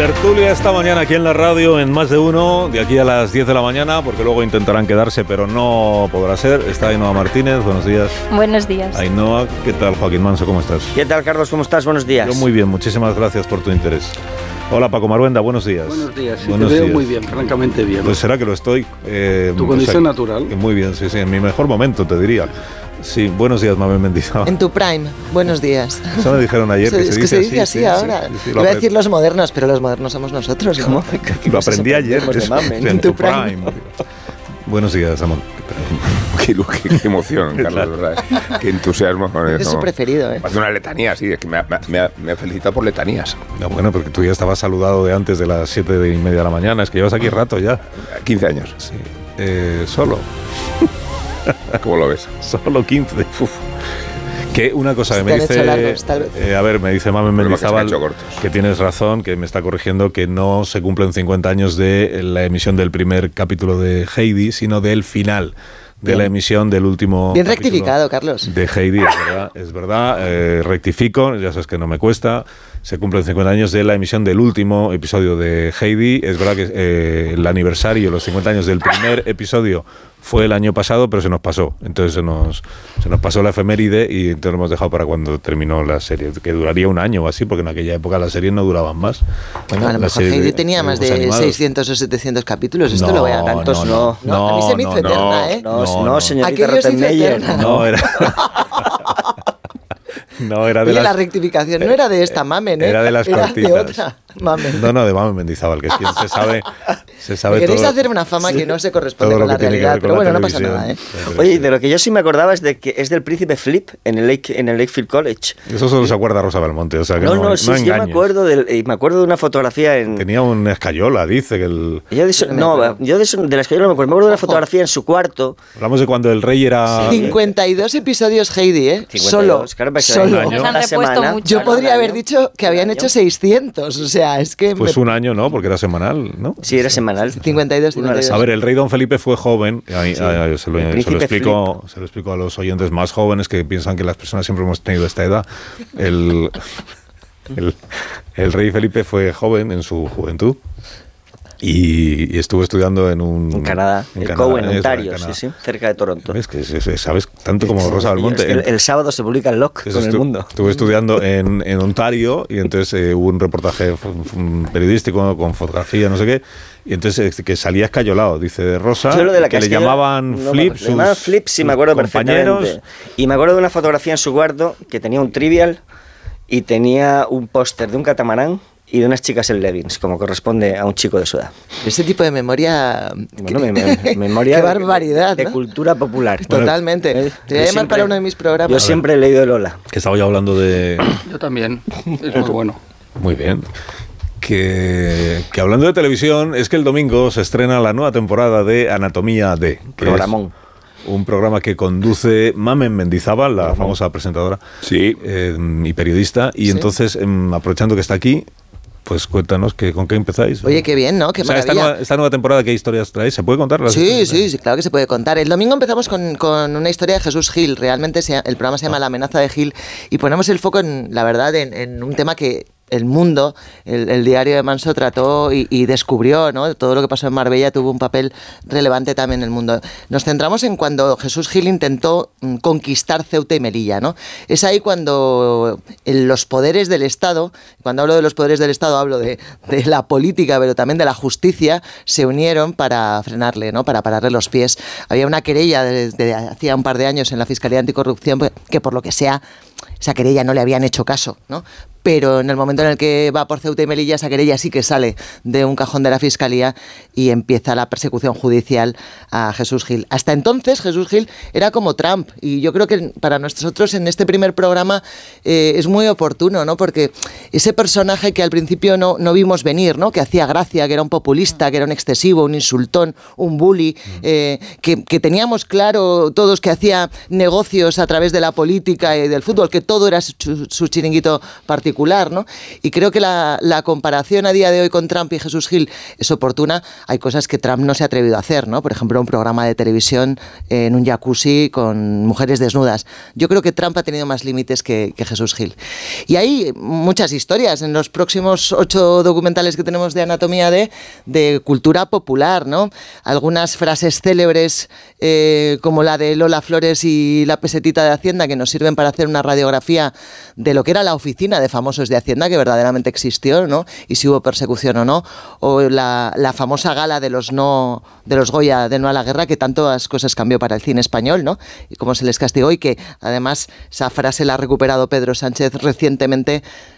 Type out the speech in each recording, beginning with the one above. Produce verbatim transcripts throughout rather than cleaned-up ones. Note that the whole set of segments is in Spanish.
Tertulia esta mañana aquí en la radio en Más de Uno, de aquí a las diez de la mañana, porque luego intentarán quedarse, pero no podrá ser. Está Ainhoa Martínez, buenos días. Buenos días. Ainhoa, ¿qué tal? Joaquín Manso, ¿cómo estás? ¿Qué tal, Carlos? ¿Cómo estás? Buenos días. Yo muy bien, muchísimas gracias por tu interés. Hola, Paco Maruenda, buenos días. Buenos días, sí, buenos te veo días. muy bien, francamente bien. Pues será que lo estoy. Eh, tu condición o sea, natural. Que muy bien, sí, sí, en mi mejor momento, te diría. Sí, buenos días, Mabel Mendizábal. En tu prime, buenos días. Eso me dijeron ayer. Se, que es se que dice se dice así, sí, ahora. Sí, sí, sí, Iba a decir los modernos, pero los modernos somos nosotros, ¿no? Lo aprendí ayer. De mamen. En tu prime. prime. Buenos días, Amón. Qué, qué, qué emoción, Carlos, ¿verdad? Qué entusiasmo con eso. Es su preferido, ¿eh? Hace una letanía, sí, es que me ha, me ha, me ha felicitado por letanías. No, bueno, porque tú ya estabas saludado de antes de las siete y media de la mañana, es que llevas aquí rato ya. quince años. Sí. Eh, solo. ¿Cómo lo ves? Solo quince. Uf. Que una cosa que me dice, largos, eh, a ver, me dice Mamen Mendizábal que, que tienes razón, que me está corrigiendo que no se cumplen cincuenta años de la emisión del primer capítulo de Heidi, sino del final de Bien. la emisión del último Bien rectificado, Carlos. De Heidi, es verdad, es verdad eh, rectifico, ya sabes que no me cuesta. Se cumplen cincuenta años de la emisión del último episodio de Heidi. Es verdad que eh, el aniversario, los cincuenta años del primer episodio fue el año pasado, pero se nos pasó. Entonces se nos, se nos pasó la efeméride y entonces lo hemos dejado para cuando terminó la serie, que duraría un año o así, porque en aquella época las series no duraban más. Bueno, a lo mejor Heidi tenía más de animados. seiscientos o setecientos capítulos. Esto no, lo voy a tantos no. No, no. A mí se me hizo no, eterna, no, ¿eh? No, no, no señorita Rottenmeier. No. no, era... No, era de Oye, las... la rectificación no era de esta Mamen, ¿eh? Era de las era cortitas. de otra Mamen. No, no, de Mamen Mendizábal, que es quien se sabe, se sabe Queréis todo. hacer una fama sí. que no se corresponde todo con la realidad, pero bueno, no pasa nada, ¿eh? Oye, de lo que yo sí me acordaba es de que es del príncipe Flip en el Lake, en el Lakefield College. Eso solo se acuerda Rosa Belmonte, o sea que no, no, no, no, sí, no sí, yo me acuerdo de, me acuerdo de una fotografía en... Tenía una escayola, dice que el... Yo de eso, no, yo de, eso, de la escayola no me acuerdo, me acuerdo de una fotografía en su cuarto. Hablamos de cuando el rey era... cincuenta y dos episodios Heidi, ¿eh? cincuenta y dos, solo, claro, solo. Nos han repuesto mucho. Yo podría haber dicho que habían hecho seiscientos, o sea, es que... Pues me... un año, ¿no? Porque era semanal, ¿no? Sí, era semanal. cincuenta y dos, cincuenta y dos. A ver, el rey Don Felipe fue joven, ahí, sí. ahí, se, lo, se, lo explico, se lo explico a los oyentes más jóvenes que piensan que las personas siempre hemos tenido esta edad. El, el, el rey Felipe fue joven en su juventud. Y, y estuvo estudiando en un... En Canadá, en el Canadá, Coe, en eso, Ontario, en sí, sí, cerca de Toronto. ¿Ves? Que sabes tanto como Rosa Belmonte. Es que el, el sábado se publica el Locke con el mundo. Estuve estudiando en, en Ontario y entonces eh, hubo un reportaje periodístico con fotografía, no sé qué, y entonces que salía escayolado, dice de Rosa, de la que le llamaban no, Flip. Le llamaban Flip, sí, me acuerdo perfectamente. Y me acuerdo de una fotografía en su cuarto que tenía un trivial y tenía un póster de un catamarán y de unas chicas en leggings, como corresponde a un chico de su edad. Ese tipo de memoria... Bueno, me, me, memoria Qué barbaridad, de, ¿no? de cultura popular. Totalmente. Bueno, te voy a llamar para uno de mis programas. Yo siempre he leído de Lola. Que estaba yo hablando de... Yo también. Es muy bueno. Muy bien. Que, que hablando de televisión, es que el domingo se estrena la nueva temporada de Anatomía de... Programón. Un programa que conduce Mamen Mendizábal, la famosa presentadora sí. eh, y periodista. Y ¿sí? entonces, eh, aprovechando que está aquí, pues cuéntanos que, con qué empezáis. Oye, qué bien, ¿no? Qué o sea, maravilla. Esta nueva, esta nueva temporada, ¿qué historias traéis? ¿Se puede contar? Las sí, sí, sí, claro que se puede contar. El domingo empezamos con, con una historia de Jesús Gil. Realmente se, el programa se llama La amenaza de Gil y ponemos el foco, en la verdad, en, en un tema que... El Mundo, el, el diario de Manso trató y, y descubrió, ¿no? Todo lo que pasó en Marbella tuvo un papel relevante también en el mundo. Nos centramos en cuando Jesús Gil intentó mm, conquistar Ceuta y Melilla, ¿no? Es ahí cuando en los poderes del Estado, cuando hablo de los poderes del Estado hablo de, de la política, pero también de la justicia, se unieron para frenarle, ¿no? Para pararle los pies. Había una querella desde hacía un par de años en la Fiscalía Anticorrupción que por lo que sea, esa querella no le habían hecho caso, ¿no? Pero en el momento en el que va por Ceuta y Melilla, esa querella sí que sale de un cajón de la Fiscalía y empieza la persecución judicial a Jesús Gil. Hasta entonces Jesús Gil era como Trump y yo creo que para nosotros en este primer programa eh, es muy oportuno, ¿no? Porque ese personaje que al principio no, no vimos venir, ¿no? Que hacía gracia, que era un populista, que era un excesivo, un insultón, un bully, eh, que, que teníamos claro todos que hacía negocios a través de la política y del fútbol, que todo era su, su chiringuito particular. particular, ¿no? Y creo que la, la comparación a día de hoy con Trump y Jesús Gil es oportuna. Hay cosas que Trump no se ha atrevido a hacer, ¿no? Por ejemplo, un programa de televisión en un jacuzzi con mujeres desnudas. Yo creo que Trump ha tenido más límites que, que Jesús Gil. Y hay muchas historias en los próximos ocho documentales que tenemos de anatomía de, de cultura popular, ¿no? Algunas frases célebres eh, como la de Lola Flores y la pesetita de Hacienda, que nos sirven para hacer una radiografía de lo que era la oficina de famosos de Hacienda, que verdaderamente existió, ¿no? Y si hubo persecución o no. O la, la famosa gala de los no de los Goya de No a la Guerra, que tantas cosas cambió para el cine español, ¿no? Y cómo se les castigó, y que además esa frase la ha recuperado Pedro Sánchez recientemente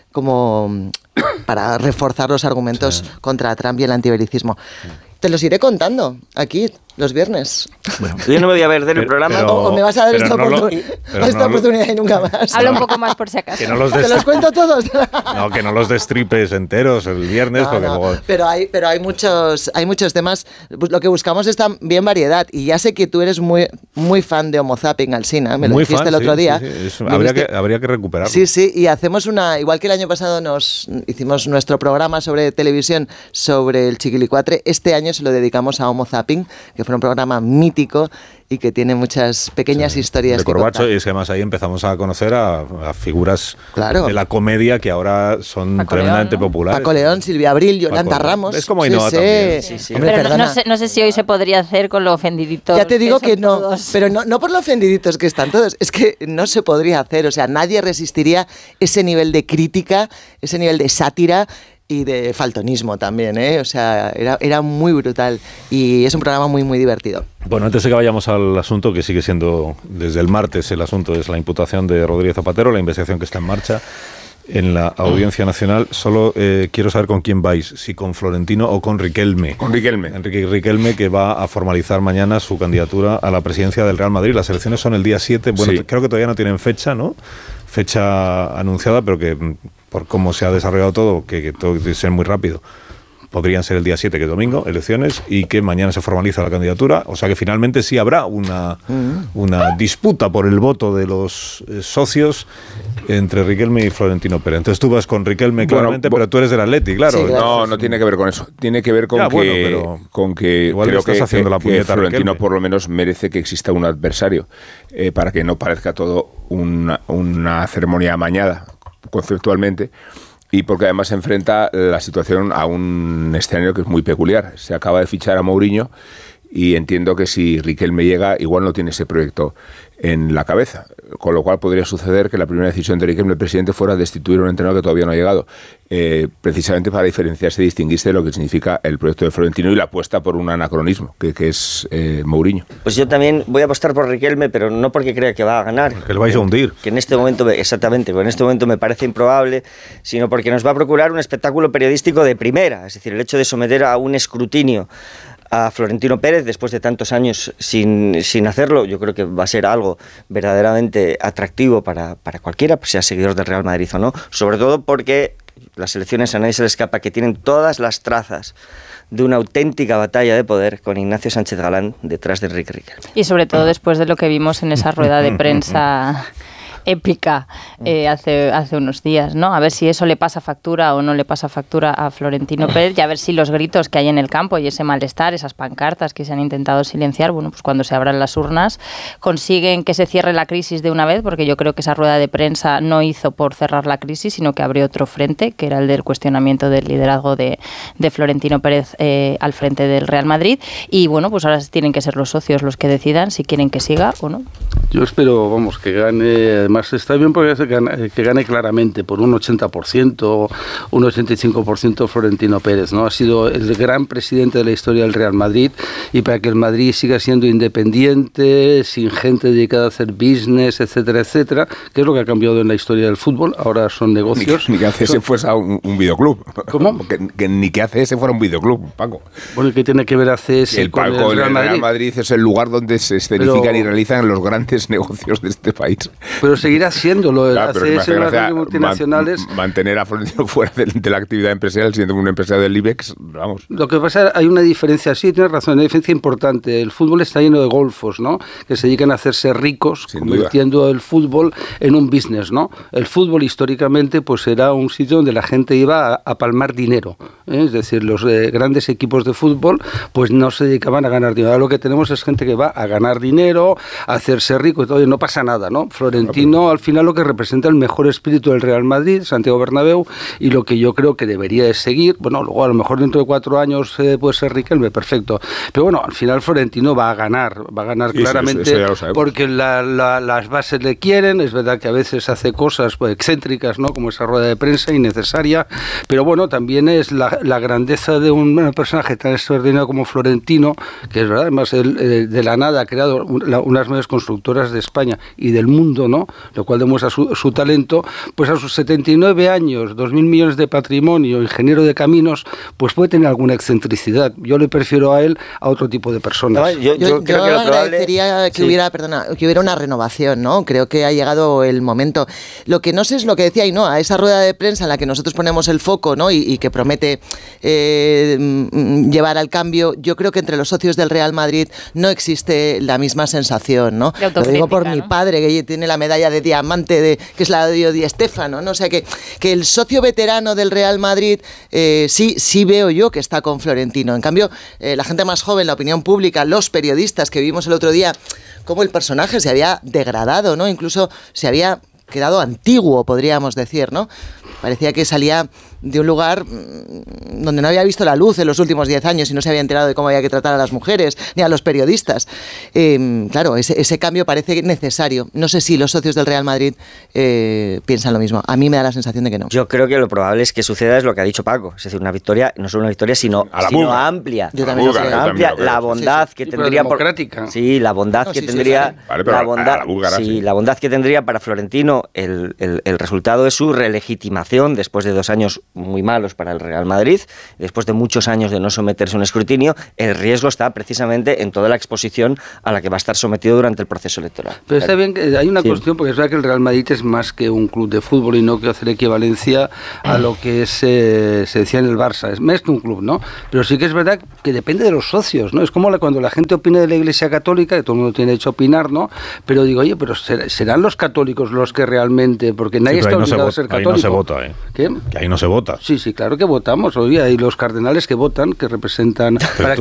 como para reforzar los argumentos sí. contra Trump y el antibelicismo. Sí. Te los iré contando aquí los viernes. Bueno, yo no me voy a perder el programa. Pero, o, o me vas a dar esta, no oportun lo, esta no oportunidad lo, y nunca más. Habla un poco más por si acaso. Que no los ¿Te los cuento todos? No, que no los destripes enteros el viernes. No, porque no, luego... Pero hay, pero hay muchos, hay muchos temas. Pues lo que buscamos es también variedad. Y ya sé que tú eres muy, muy fan de Homo Zapping, Alsina. Me lo muy dijiste fan, el otro sí, día. Sí, sí. Eso, habría, que, habría que recuperarlo. Sí, sí. Y hacemos una. Igual que el año pasado nos hicimos nuestro programa sobre televisión sobre el Chiquilicuatre. Este año se lo dedicamos a Homo Zapping, que fue un programa mítico y que tiene muchas pequeñas sí, historias de que Corbacho, contar. Y es que además ahí empezamos a conocer a, a figuras claro. de la comedia que ahora son Paco tremendamente León, ¿no? populares. Paco León, Silvia Abril, Yolanda Paco, Ramos. Es como Ainhoa sí, también. Sí, sí. Hombre, pero no, no, sé, no sé si hoy se podría hacer con lo ofendiditos. Ya te digo que, que no, todos. pero no, no por lo ofendiditos que están todos, es que no se podría hacer, o sea, nadie resistiría ese nivel de crítica, ese nivel de sátira y de faltonismo también, ¿eh? O sea, era, era muy brutal y es un programa muy, muy divertido. Bueno, antes de que vayamos al asunto, que sigue siendo desde el martes, el asunto es la imputación de Rodríguez Zapatero, la investigación que está en marcha en la Audiencia Nacional. Solo eh, quiero saber con quién vais, si con Florentino o con Riquelme. Con Riquelme. Enrique Riquelme, que va a formalizar mañana su candidatura a la presidencia del Real Madrid. Las elecciones son el día siete. Bueno, sí. creo que todavía no tienen fecha, ¿no? Fecha anunciada, pero que por cómo se ha desarrollado todo, que, que todo tiene que ser muy rápido, podrían ser el día siete, que es domingo, elecciones, y que mañana se formaliza la candidatura. O sea que finalmente sí habrá una, una disputa por el voto de los eh, socios entre Riquelme y Florentino Pérez. Entonces tú vas con Riquelme claramente, bueno, pero tú eres del Atleti, claro. Sí, claro. No, no tiene que ver con eso. Tiene que ver con ya, que, bueno, pero con que igual creo estás que, haciendo que, la puñeta que Florentino Riquelme. por lo menos merece que exista un adversario eh, para que no parezca todo una, una ceremonia amañada conceptualmente. Y porque además se enfrenta la situación a un escenario que es muy peculiar. Se acaba de fichar a Mourinho y entiendo que si Riquelme llega, igual no tiene ese proyecto en la cabeza. Con lo cual podría suceder que la primera decisión de Riquelme, el presidente, fuera destituir a un entrenador que todavía no ha llegado. Eh, precisamente para diferenciarse y distinguirse de lo que significa el proyecto de Florentino y la apuesta por un anacronismo, que, que es eh, Mourinho. Pues yo también voy a apostar por Riquelme, pero no porque crea que va a ganar. Que le vais a hundir. Que en este momento, exactamente, que en este momento me parece improbable, sino porque nos va a procurar un espectáculo periodístico de primera. Es decir, el hecho de someter a un escrutinio a Florentino Pérez después de tantos años sin, sin hacerlo, yo creo que va a ser algo verdaderamente atractivo para, para cualquiera, sea seguidor del Real Madrid o no, sobre todo porque las elecciones a nadie se le escapa que tienen todas las trazas de una auténtica batalla de poder con Ignacio Sánchez Galán detrás de Enrique Riquelme. Y sobre todo después de lo que vimos en esa rueda de prensa épica eh, hace, hace unos días, ¿no? A ver si eso le pasa factura o no le pasa factura a Florentino Pérez y a ver si los gritos que hay en el campo y ese malestar, esas pancartas que se han intentado silenciar, bueno, pues cuando se abran las urnas consiguen que se cierre la crisis de una vez, porque yo creo que esa rueda de prensa no hizo por cerrar la crisis, sino que abrió otro frente, que era el del cuestionamiento del liderazgo de, de Florentino Pérez eh, al frente del Real Madrid. Y bueno, pues ahora tienen que ser los socios los que decidan si quieren que siga o no. Yo espero, vamos, que gane, además está bien porque gane, que gane claramente por un ochenta por ciento, un ochenta y cinco por ciento Florentino Pérez, ¿no? Ha sido el gran presidente de la historia del Real Madrid y para que el Madrid siga siendo independiente, sin gente dedicada a hacer business, etcétera, etcétera, que es lo que ha cambiado en la historia del fútbol, ahora son negocios. Ni, ni que hace ese fuese un, un videoclub. ¿Cómo? Que, que ni que hace ese fuera un videoclub, Paco. Bueno, ¿qué tiene que ver A C S el con Paco, el Real Madrid? Real Madrid es el lugar donde se escenifican Pero, y realizan los grandes negocios de este país. Pero se seguirá haciéndolo. Claro, pero me hace Hace gracia multinacionales. man, mantener a Florentino fuera de, de la actividad empresarial siendo un empresario del IBEX, vamos. Lo que pasa, hay una diferencia, sí, tienes razón, una diferencia importante. El fútbol está lleno de golfos, ¿no? Que se dedican a hacerse ricos, Sin convirtiendo duda. el fútbol en un business, ¿no? El fútbol históricamente pues era un sitio donde la gente iba a, a palmar dinero, ¿eh? Es decir, los eh, grandes equipos de fútbol pues no se dedicaban a ganar dinero. Ahora lo que tenemos es gente que va a ganar dinero, a hacerse rico y todo, y no pasa nada, ¿no? Florentino al final lo que representa el mejor espíritu del Real Madrid, Santiago Bernabéu, y lo que yo creo que debería de seguir, bueno, luego a lo mejor dentro de cuatro años eh, puede ser Riquelme, perfecto, pero bueno, al final Florentino va a ganar, va a ganar sí, claramente, eso, eso ya lo porque la, la, las bases le quieren, es verdad que a veces hace cosas pues, excéntricas, ¿no? Como esa rueda de prensa innecesaria, pero bueno, también es la, la grandeza de un, un personaje tan extraordinario como Florentino, que es verdad, además él eh, de la nada ha creado una, unas mayores constructoras de España y del mundo, ¿no? Lo cual demuestra su, su talento, pues a sus setenta y nueve años, dos mil millones de patrimonio, ingeniero de caminos, pues puede tener alguna excentricidad. Yo le prefiero a él a otro tipo de personas. No, yo, yo, yo, creo yo que agradecería probable... que sí. hubiera, perdona, que hubiera una renovación, ¿no? Creo que ha llegado el momento. Lo que no sé es lo que decía Ainhoa, esa rueda de prensa en la que nosotros ponemos el foco, ¿no? Y, y que promete eh, llevar al cambio. Yo creo que entre los socios del Real Madrid no existe la misma sensación, ¿no? Lo digo por ¿no? mi padre, que tiene la medalla de diamante, de, que es la de Di Stéfano, ¿no? O sea, que, que el socio veterano del Real Madrid eh, sí, sí veo yo que está con Florentino. En cambio, eh, la gente más joven, la opinión pública, los periodistas que vimos el otro día, cómo el personaje se había degradado, ¿no? Incluso se había quedado antiguo, podríamos decir, ¿no? Parecía que salía de un lugar donde no había visto la luz en los últimos diez años y no se había enterado de cómo había que tratar a las mujeres ni a los periodistas. Eh, claro, ese, ese cambio parece necesario. No sé si los socios del Real Madrid eh, piensan lo mismo. A mí me da la sensación de que no. Yo creo que lo probable es que suceda es lo que ha dicho Paco. Es decir, una victoria, no solo una victoria, sino, sino amplia. Yo también buga, lo amplia. Creo. La bondad sí, sí. que sí, tendría... democrática. Por, sí, la bondad no, que sí, tendría... Sí, vale, la, bondad, la, búlgara, sí, sí. la bondad que tendría para Florentino el, el, el resultado de su relegitimación después de dos años muy malos para el Real Madrid, después de muchos años de no someterse a un escrutinio, el riesgo está precisamente en toda la exposición a la que va a estar sometido durante el proceso electoral. Pero está bien que hay una sí. cuestión, porque es verdad que el Real Madrid es más que un club de fútbol y no quiero hacer equivalencia a lo que es, eh, se decía en el Barça, es más que un club, ¿no? Pero sí que es verdad que depende de los socios, ¿no? Es como la, cuando la gente opina de la Iglesia Católica, que todo el mundo tiene derecho a opinar, ¿no? Pero digo, oye, pero serán los católicos los que realmente, porque nadie sí, está obligado no a ser católico. Ahí no se vota, ¿eh? ¿Qué? Que ahí no se vota. Sí, sí, claro que votamos. Oye, hay los cardenales que votan, que representan... Para